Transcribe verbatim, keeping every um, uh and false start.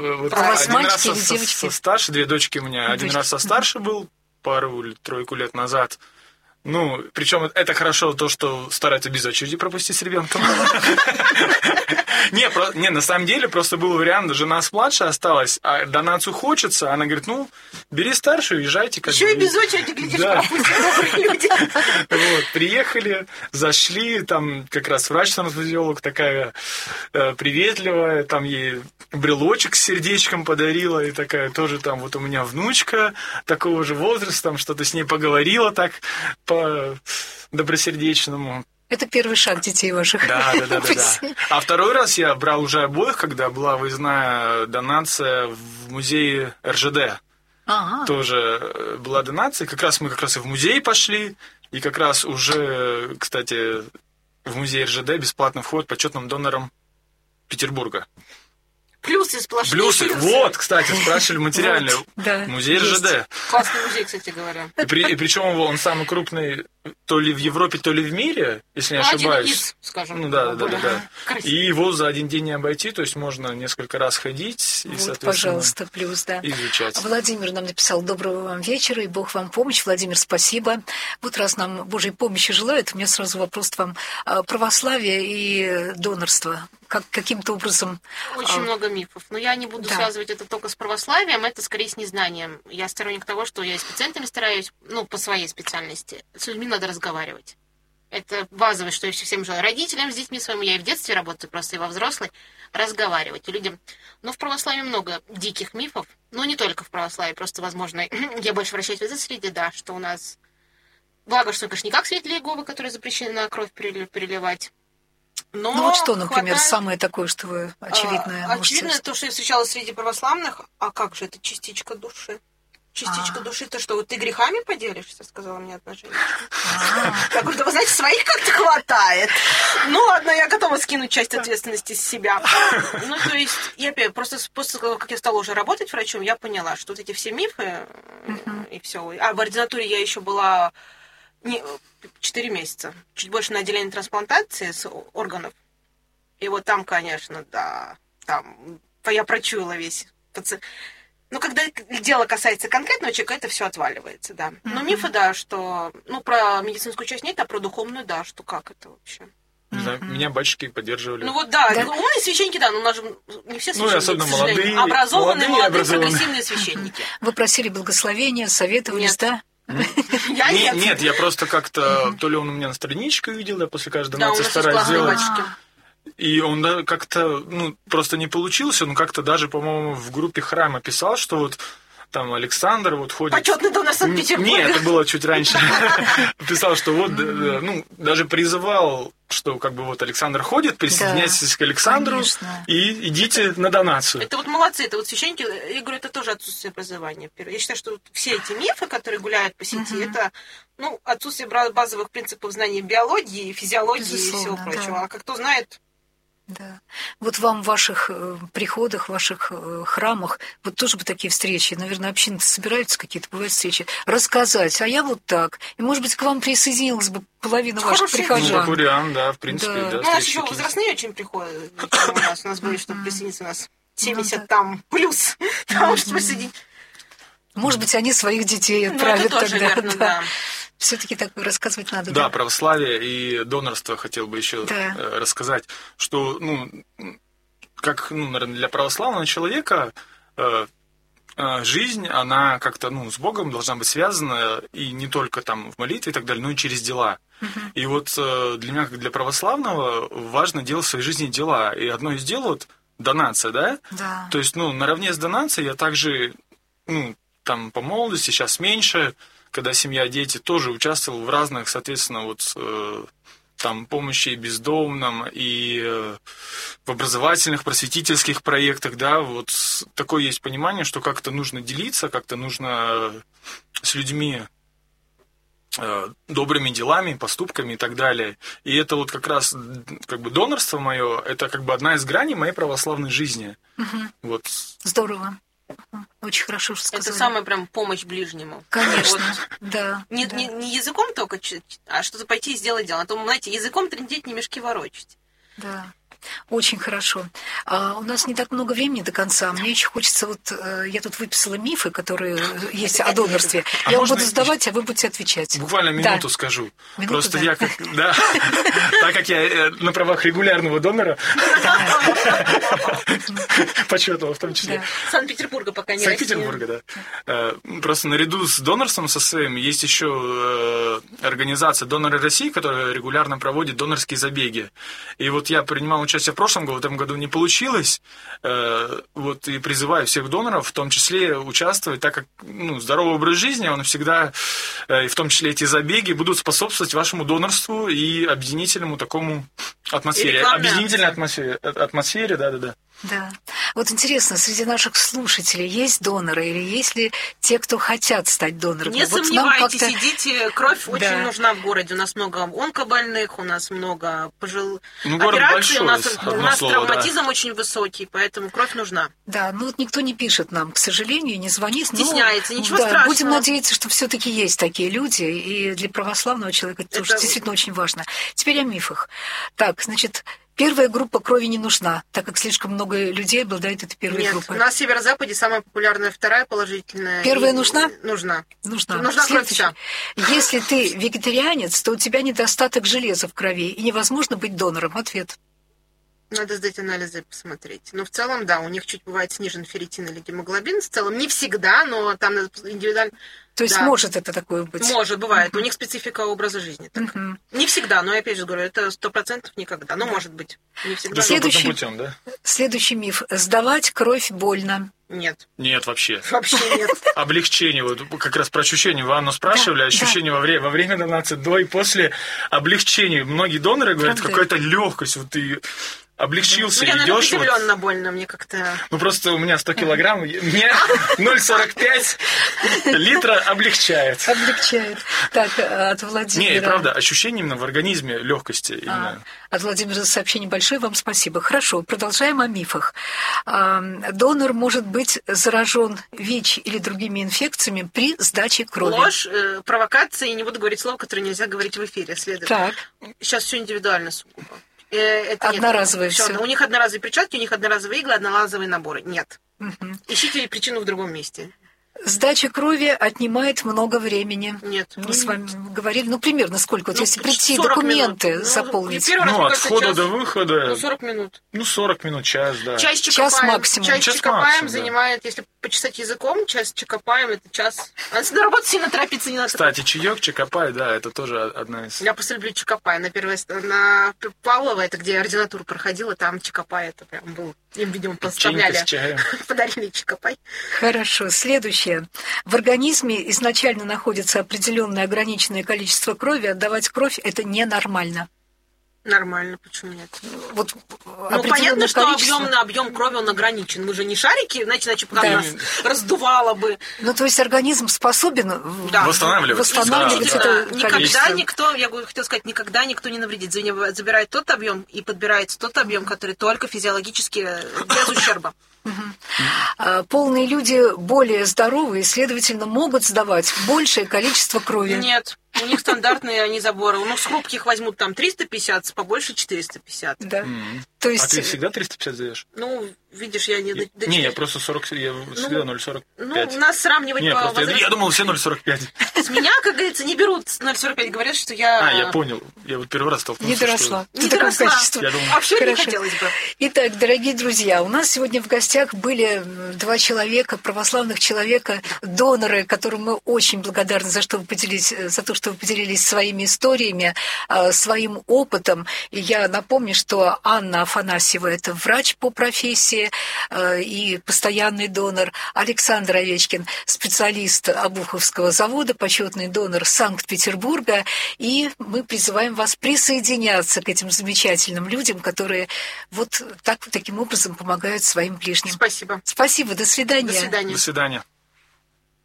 Вот А у вас один мальчики раз или со, девочки? со старше, две дочки у меня. Один Дочки. раз со старше был, пару или тройку лет назад. Ну, причем это хорошо то, что стараются без очереди пропустить с ребенком. Не, про, не, на самом деле просто был вариант, жена с младшей осталась, а донацию хочется, она говорит, ну, бери старшую, езжайте. Как Еще бы. и без очереди, глядишь, Да. пропустят добрые люди. Вот, приехали, зашли, там как раз врач-анестезиолог такая э, приветливая, там ей брелочек с сердечком подарила, и такая тоже там вот у меня внучка такого же возраста, там что-то с ней поговорила так по добросердечному. Это первый шаг детей ваших. Да, да, да, да, да. А второй раз я брал уже обоих, когда была выездная донация в музее эр жэ дэ. Ага. Тоже была донация. Как раз мы как раз и в музей пошли, и как раз уже, кстати, в музей эр жэ дэ бесплатный вход почетным донорам Петербурга. Плюсы сплошные. Плюсы. Вот, кстати, спрашивали материально. Вот, да, Музей эр жэ дэ. Классный музей, кстати говоря. И, при, и причем он самый крупный то ли в Европе, то ли в мире, если не Один ошибаюсь. из, скажем. Ну да, да, да, более да. красивый. И его за один день не обойти, то есть можно несколько раз ходить и, Вот, соответственно, пожалуйста, плюс, да. изучать. Владимир нам написал: доброго вам вечера, и Бог вам помощь. Владимир, спасибо. Вот раз нам Божьей помощи желают, у меня сразу вопрос к вам. А, православие и донорство. Как, каким-то образом... Очень а, много мифов. Но я не буду да. связывать это только с православием, это скорее с незнанием. Я сторонник того, что я и с пациентами стараюсь, ну, по своей специальности. С людьми надо разговаривать. Это базовое, что я всем желаю. Родителям, с детьми своими, я и в детстве работаю, просто и во взрослой, разговаривать и людям. Но в православии много диких мифов. Но не только в православии, просто, возможно, я больше вращаюсь в этой среде, да, что у нас... Благо, что, конечно, не как святые Иеговы, которые запрещены на кровь переливать. Но ну вот что, например, хватает... самое такое, что вы очевидное а, можете... Очевидно то, что я встречала среди православных. А как же это частичка души? Частичка А. души, то что, вот ты грехами поделишься, сказала мне одна женщина. А. Я говорю, да вы знаете, своих как-то хватает. Ну ладно, я готова скинуть часть ответственности с себя. Ну, то есть, я просто после того, как я стала уже работать врачом, я поняла, что вот эти все мифы и все. А в ординатуре я еще была не, четыре месяца, чуть больше на отделении трансплантации с органов. И вот там, конечно, да, там я прочуяла весь пациент. Но когда дело касается конкретного человека, это все отваливается, да. Но mm-hmm. мифы, да, что... Ну, про медицинскую часть нет, а про духовную, да, что как это вообще. Не знаю, mm-hmm. меня батюшки поддерживали. Ну вот, да, да? умные священники, да, но у нас же не все священники, ну, особенно к сожалению. молодые, Образованные, молодые, образованные. прогрессивные священники. Вы просили благословения, советовались, да? Я нет. нет. Нет, я просто как-то... То ли он у меня на страничке видел, я после каждой да, донации стараюсь сделать. Батюшки. И он да, как-то, ну, просто не получился, он как-то даже, по-моему, в группе храма писал, что вот там Александр вот ходит... Почетный донор Санкт-Петербурга. Нет, это было чуть раньше. Писал, что вот, ну, даже призывал, что как бы вот Александр ходит, присоединяйтесь к Александру и идите на донацию. Это вот молодцы, это вот священники, я говорю, это тоже отсутствие образования. Я считаю, что все эти мифы, которые гуляют по сети, это, ну, отсутствие базовых принципов знания биологии, физиологии и всего прочего. А как кто знает... Да. Вот вам в ваших э, приходах, в ваших э, храмах, вот тоже бы такие встречи, наверное, общины собираются какие-то, бывают встречи, рассказать, а я вот так. И, может быть, к вам присоединилась бы половина ваших Хороший прихожан. Ну, как вариант, да, в принципе, да. да. Ну, у нас еще возрастные очень приходят. У нас, у нас были, чтобы присоединиться, у нас семьдесят ну, да. там плюс, там что присоединить. Может быть, они своих детей Ну, отправят это тоже тогда. верно, да. да. Все-таки так рассказывать надо. Да, Да, православие и донорство хотел бы еще да. рассказать, что, ну, как, ну, наверное, для православного человека э, э, жизнь, она как-то, ну, с Богом должна быть связана, и не только там в молитве и так далее, но и через дела. Uh-huh. И вот э, для меня, как для православного, важно делать в своей жизни дела. И одно из дел, вот, донация, да? Да. То есть, ну, наравне с донацией я также, ну, там, по молодости, сейчас меньше, когда семья, дети, тоже участвовал в разных, соответственно, вот э, там помощи и бездомным, и э, в образовательных, просветительских проектах, да, вот такое есть понимание, что как-то нужно делиться, как-то нужно с людьми э, добрыми делами, поступками и так далее. И это вот как раз, как бы, донорство мое, это как бы одна из граней моей православной жизни. Угу. Вот. Здорово. Очень хорошо, что сказали. Это самая прям помощь ближнему. Конечно, вот. да. Не, да. Не, не языком только, а что-то пойти и сделать дело. А то, знаете, языком трындеть, не мешки ворочать. Да. Очень хорошо. А, у нас не так много времени до конца. Мне очень хочется, вот я тут выписала мифы, которые есть о донорстве. А я вам можно буду задавать, а вы будете отвечать. Буквально минуту да. скажу. Минуту, Просто да. я как, да, так как я на правах регулярного донора, почетного в том числе. Санкт-Петербурга пока не Россия. Санкт-Петербурга, да. Просто наряду с донорством со своим есть еще организация «Доноры России», которая регулярно проводит донорские забеги. И вот я принимал участие в прошлом году, в этом году не получилось. Вот и призываю всех доноров, в том числе, участвовать, так как ну, здоровый образ жизни, он всегда, и в том числе эти забеги, будут способствовать вашему донорству и объединительному такому атмосфере. Объединительной атмосфере, атмосфере, да-да-да. Да. Вот интересно, среди наших слушателей есть доноры или есть ли те, кто хотят стать донорами? Не вот сомневайтесь, идите. Кровь да. очень нужна в городе. У нас много онкобольных, у нас много пожил... ну, операций, большой, у нас, у нас слово, травматизм да. очень высокий, поэтому кровь нужна. Да, ну вот никто не пишет нам, к сожалению, не звонит. Стесняется, но, ничего да, страшного. Будем надеяться, что все-таки есть такие люди, и для православного человека это, это тоже действительно очень важно. Теперь о мифах. Так, значит... Первая группа крови не нужна, так как слишком много людей обладает этой первой Нет, группой. у нас в северо-западе самая популярная вторая положительная. Первая нужна? Нужна. Нужна. Нужна кровь вся. Если ты вегетарианец, то у тебя недостаток железа в крови, и невозможно быть донором. Ответ. Надо сдать анализы и посмотреть. Но в целом, да, у них чуть бывает снижен ферритин или гемоглобин. В целом не всегда, но там индивидуально... То есть да. может это такое быть? Может, бывает. Uh-huh. У них специфика образа жизни. Uh-huh. Не всегда, но я опять же говорю, это сто процентов никогда. Но да. может быть. Не всегда. Следующий, путем, да? Следующий миф. Сдавать кровь больно. Нет. Нет, вообще. Вообще нет. Облегчение. Вот как раз про ощущение вы, Анну, спрашивали. Да, ощущение да. во, время, во время донации, до и после облегчения. Многие доноры говорят, правда. Какая-то легкость. Вот ты облегчился, ну, идешь. Я удивленно вот... больно, мне как-то... Ну, просто у меня сто килограмм, мне ноль целых сорок пять литра облегчает. Облегчает. Так, от Владимира... Не, правда, ощущение именно в организме легкости. Именно. А, от Владимира сообщение большое, вам спасибо. Хорошо, продолжаем о мифах. Донор может быть заражен ВИЧ или другими инфекциями при сдаче крови. Ложь, э, провокация, и не буду говорить слова, которые нельзя говорить в эфире. Следует. Так. Сейчас все индивидуально сугубо. Это одноразовые нет, все. У них одноразовые перчатки, у них одноразовые иглы, одноразовые наборы. Нет. Угу. Ищите причину в другом месте. Сдача крови отнимает много времени. Нет. Мы с вами говорили, ну, примерно сколько? Вот ну, если прийти, документы минут. заполнить. Ну, ну от входа час, до выхода... Ну, сорок минут. Ну, сорок минут, час, да. Час, час максимум. Час, час чекопаем максимум, занимает, да. Если почесать языком, час чекопаем, это час. А на работу сильно торопиться не надо. Кстати, чаек, чекопай, да, это тоже одна из... Я просто люблю чекопай. На первой... На Павлова, это где я ординатуру проходила, там чекопай, это прям был... Им, видимо, поставляли. Подарили чекопай. Хорошо. Следующее. В организме изначально находится определенное ограниченное количество крови. Отдавать кровь – это ненормально. Нормально, почему нет? Вот ну, понятно, что объем на объем крови он ограничен. Мы же не шарики, иначе, иначе да. нас раздувало бы. Ну, то есть организм способен да. восстанавливать, восстанавливать да. это да. Никогда никто, я хотела сказать, никогда никто не навредит. Забирает тот объем и подбирается тот объем, который только физиологически без ущерба. Угу. Полные люди более здоровые, следовательно, могут сдавать большее количество крови. Нет. У них стандартные они заборы. Ну, с хрупких возьмут там триста пятьдесят, с побольше четыреста пятьдесят. Да. Mm-hmm. То есть... А ты всегда триста пятьдесят даешь? Ну, видишь, я не... Я... До... Не, я просто сорок, я всегда ну, ноль целых сорок пять. Ну, у нас сравнивать Нет, по просто возрасту... я, я думал, все ноль целых сорок пять. С меня, как говорится, не берут ноль целых сорок пять, говорят, что я... А, я понял. Я вот первый раз столкнулся, Не доросла. Что... Не доросла. Я думал... А вообще не хотелось бы. Итак, дорогие друзья, у нас сегодня в гостях были два человека, православных человека, доноры, которым мы очень благодарны за, что вы поделились, за то, что вы поделились своими историями, своим опытом. И я напомню, что Анна Афанасьева – это врач по профессии и постоянный донор. Александр Овечкин – специалист Обуховского завода, почетный донор Санкт-Петербурга. И мы призываем вас присоединяться к этим замечательным людям, которые вот так, таким образом помогают своим ближним. Спасибо. Спасибо. До свидания. До свидания. До свидания.